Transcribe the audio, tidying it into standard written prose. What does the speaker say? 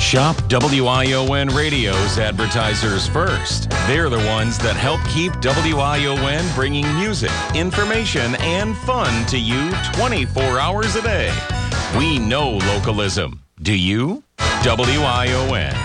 Shop WION Radio's advertisers first. They're the ones that help keep WION bringing music, information, and fun to you 24 hours a day. We know localism. Do you? WION.